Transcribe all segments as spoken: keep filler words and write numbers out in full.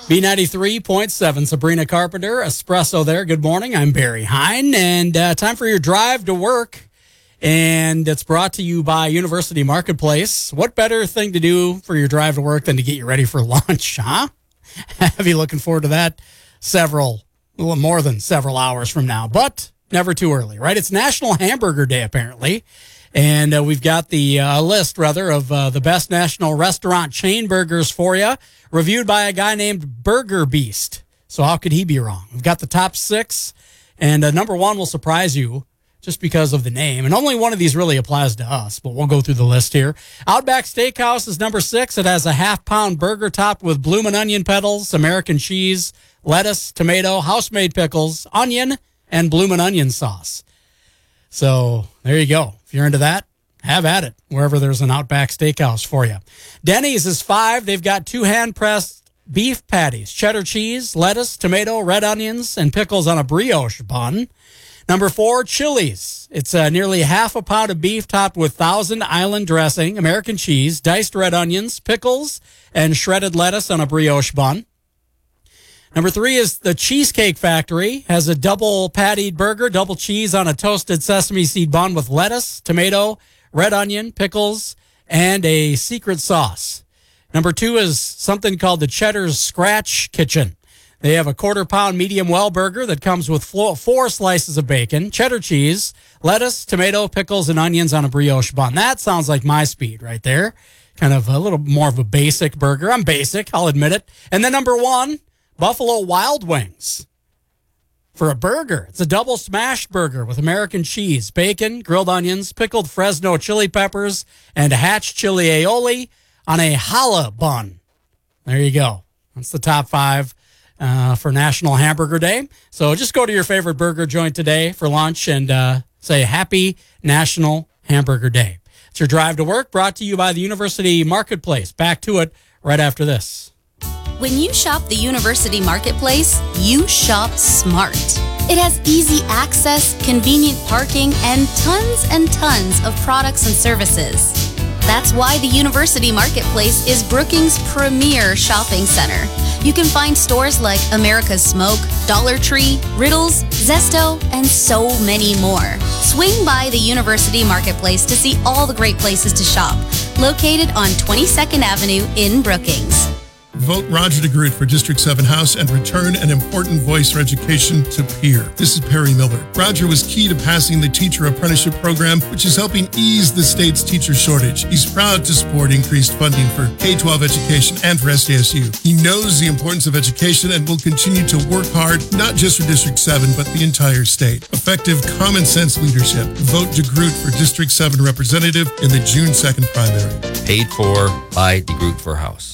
B ninety-three point seven, Sabrina Carpenter, Espresso there. Good morning. I'm Barry Hine, and uh, time for your drive to work. And it's brought to you by University Marketplace. What better thing to do for your drive to work than to get you ready for lunch, huh? Have you looking forward to that several, well, more than several hours from now, but never too early, right? It's National Hamburger Day, apparently. And uh, we've got the uh, list, rather, of uh, the best national restaurant chain burgers for you, reviewed by a guy named Burger Beast. So how could he be wrong? We've got the top six, and uh, number one will surprise you just because of the name. And only one of these really applies to us, but we'll go through the list here. Outback Steakhouse is number six. It has a half-pound burger topped with bloomin' onion petals, American cheese, lettuce, tomato, house-made pickles, onion, and bloomin' onion sauce. So there you go. If you're into that, have at it, wherever there's an Outback Steakhouse for you. Denny's is five. They've got two hand-pressed beef patties, cheddar cheese, lettuce, tomato, red onions, and pickles on a brioche bun. Number four, Chili's. It's uh, nearly half a pound of beef topped with Thousand Island dressing, American cheese, diced red onions, pickles, and shredded lettuce on a brioche bun. Number three is the Cheesecake Factory. Has a double pattied burger, double cheese on a toasted sesame seed bun with lettuce, tomato, red onion, pickles, and a secret sauce. Number two is something called the Cheddar's Scratch Kitchen. They have a quarter pound medium well burger that comes with four slices of bacon, cheddar cheese, lettuce, tomato, pickles, and onions on a brioche bun. That sounds like my speed right there. Kind of a little more of a basic burger. I'm basic, I'll admit it. And then number one, Buffalo Wild Wings. For a burger, it's a double smashed burger with American cheese, bacon, grilled onions, pickled Fresno chili peppers, and hatch chili aioli on a challah bun. There you go. That's the top five uh, for National Hamburger Day. So just go to your favorite burger joint today for lunch and uh, say Happy National Hamburger Day. It's your drive to work, brought to you by the University Marketplace. Back to it right after this. When you shop the University Marketplace, you shop smart. It has easy access, convenient parking, and tons and tons of products and services. That's why the University Marketplace is Brookings' premier shopping center. You can find stores like America's Smoke, Dollar Tree, Riddles, Zesto, and so many more. Swing by the University Marketplace to see all the great places to shop. Located on twenty-second Avenue in Brookings. Vote Roger DeGroot for District seven House and return an important voice for education to Pierre. This is Perry Miller. Roger was key to passing the teacher apprenticeship program, which is helping ease the state's teacher shortage. He's proud to support increased funding for K twelve education and for S D S U. He knows the importance of education and will continue to work hard, not just for District seven, but the entire state. Effective, common sense leadership. Vote DeGroot for District seven representative in the June second primary. Paid for by DeGroot for House.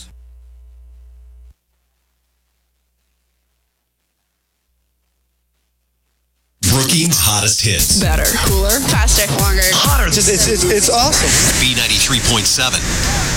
Brookings' hottest hits. Better, cooler, faster, longer. Hotter. It's, it's, it's, it's awesome. B ninety-three point seven.